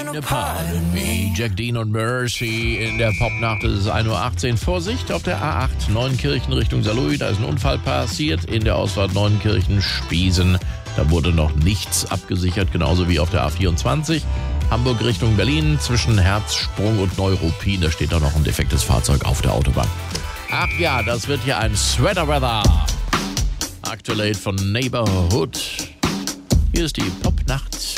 A part of me. Jack Dean und Mercy in der Popnacht. Es ist 1:18 Uhr. Vorsicht auf der A8 Neunkirchen Richtung Saarlouis. Da ist ein Unfall passiert in der Ausfahrt Neunkirchen-Spiesen. Da wurde noch nichts abgesichert, genauso wie auf der A24. Hamburg Richtung Berlin zwischen Herzsprung und Neuruppin. Da steht da noch ein defektes Fahrzeug auf der Autobahn. Ach ja, das wird hier ein Sweater-Weather. Aktuell von Neighborhood. Hier ist die Popnacht.